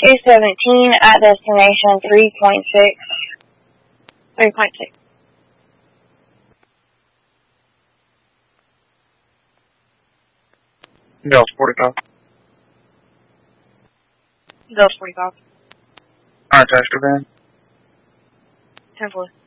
217 at destination 3.6. 3.6. Delta 45. Delta 45. Alright, Tasker Van. 10-4.